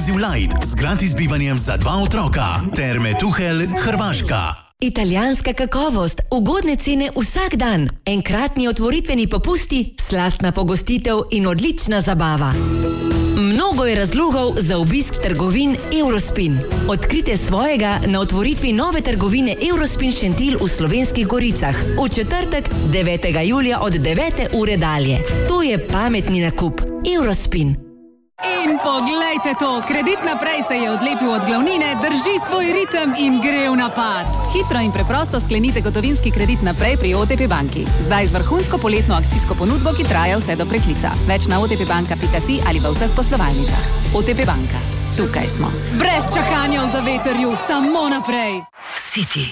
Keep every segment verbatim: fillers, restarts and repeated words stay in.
Exclusive Light z gratis bivanjem za dva otroka. Terme Tuhelj, Hrvaška. Italijanska kakovost, ugodne cene vsak dan, enkratni otvoritveni popusti, slastna pogostitev in odlična zabava. Mnogo je razlogov za obisk trgovin Eurospin. Odkrite svojega na otvoritvi nove trgovine Eurospin Šentilj v Slovenskih Goricah v četrtek devetega julija od devete ure dalje. To je pametni nakup. Eurospin. In poglejte to, Kredit naprej se je odlepil od glavnine, drži svoj ritem in gre v napad. Hitro in preprosto sklenite gotovinski kredit naprej pri O T P banki. Zdaj z vrhunsko poletno akcijsko ponudbo, ki traja vse do preklica. Več na otpbanka pika si ali v vseh poslovalnicah. O T P banka. Tukaj smo. Brez čakanja v zavetrju, samo naprej. City.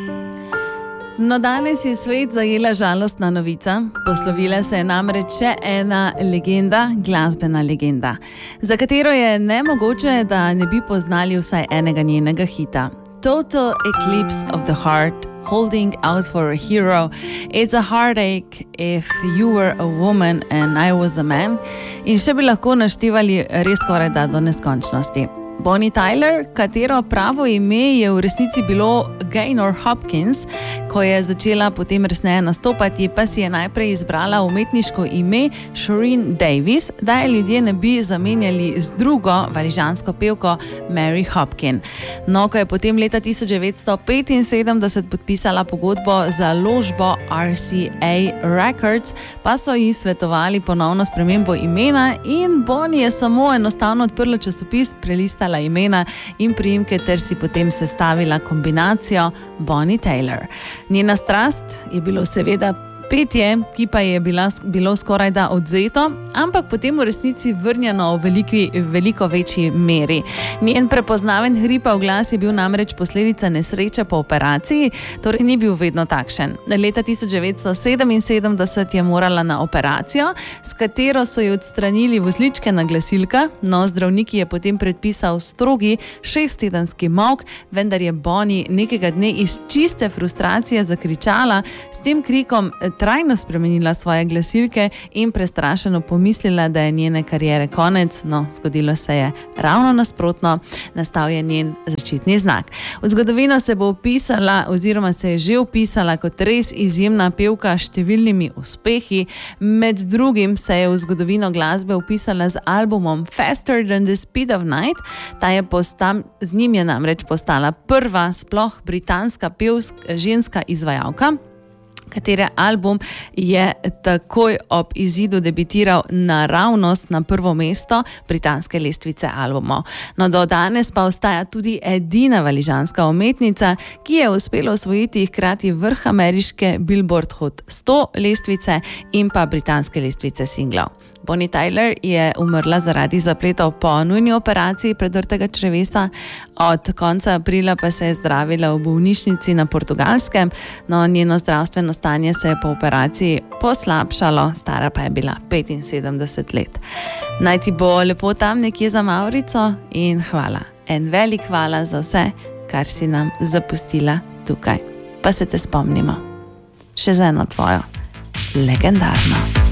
No, danes je svet zajela žalostna novica. Poslovila se je namreč še ena legenda, glasbena legenda, za katero je nemogoče, da ne bi poznali vsaj enega njenega hita. Total Eclipse of the Heart, Holding Out for a Hero, It's a Heartache if you were a woman and I was a man. In še bi lahko naštevali res skoraj da do neskončnosti. Bonnie Tyler, katero pravo ime je v resnici bilo Gaynor Hopkins, ko je začela potem resneje nastopati, pa si je najprej izbrala umetniško ime Shireen Davis, da je ljudje ne bi zamenjali z drugo valižansko pevko Mary Hopkin. No, ko je potem leta tisoč devetsto petinsedemdeset podpisala pogodbo za ložbo R C A Records, pa so ji svetovali ponovno spremembo imena in Bonnie je samo enostavno odprla časopis, prelistala imena in priimke ter si potem sestavila kombinacijo Bonnie Tyler. Njena strast je bilo seveda petje, ki pa je bila, bilo skoraj da odzeto, ampak potem v resnici vrnjeno v veliki, veliko večji meri. Njen prepoznaven hripav glas je bil namreč posledica nesreče po operaciji, torej ni bil vedno takšen. Leta tisoč devetsto sedeminsedemdeset je morala na operacijo, s katero so ji odstranili vozličke na glasilka, no zdravnik je potem predpisal strogi šesttedenski molk, vendar je Bonnie nekega dne iz čiste frustracije zakričala, s tem krikom trajno spremenila svoje glasilke in prestrašeno pomislila, da je njene kariere konec. No, zgodilo se je ravno nasprotno, nastal je njen zaščitni znak. V zgodovino se bo vpisala oziroma se je že vpisala kot res izjemna pevka s številnimi uspehi. Med drugim se je v zgodovino glasbe vpisala z albumom Faster Than the Speed of Night. Ta je postam, z njim je namreč postala prva sploh britanska pevska ženska izvajalka, katere album je takoj ob izidu debitiral naravnost na prvo mesto britanske lestvice albumov. No, do danes pa ostaja tudi edina valižanska umetnica, ki je uspela osvojiti hkrati vrh ameriške Billboard Hot sto lestvice in pa britanske lestvice singlov. Bonnie Tyler je umrla zaradi zapletov po nujni operaciji predrtega črevesa, od konca aprila pa se je zdravila v bolnišnici na Portugalskem, no njeno zdravstveno stanje se je po operaciji poslabšalo, stara pa je bila petinsedemdeset let. Naj ti bo lepo tam nekje za Mavrico in hvala, en velik hvala za vse, kar si nam zapustila tukaj. Pa se te spomnimo še za eno tvojo legendarno.